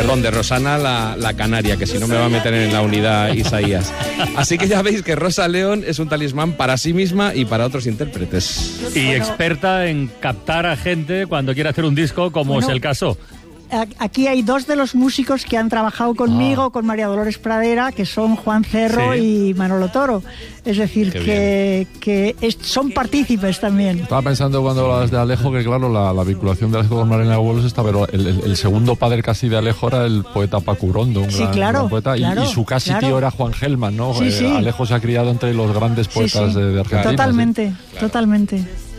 Perdón, de Rosana la canaria, que si no me va a meter en la unidad Isaías. Así que ya veis que Rosa León es un talismán para sí misma y para otros intérpretes. Y experta en captar a gente cuando quiere hacer un disco, como es el caso. Aquí hay dos de los músicos que han trabajado conmigo, con María Dolores Pradera, que son Juan Cerro y Manolo Toro. Es decir, que son partícipes también. Estaba pensando cuando hablabas de Alejo que, claro, la vinculación de Alejo con Marina Abuelos está, pero el segundo padre casi de Alejo era el poeta Paco Urondo, un gran poeta. Claro, y su casi tío era Juan Gelman, ¿no? Sí. Alejo se ha criado entre los grandes poetas de Argentina. Totalmente, totalmente.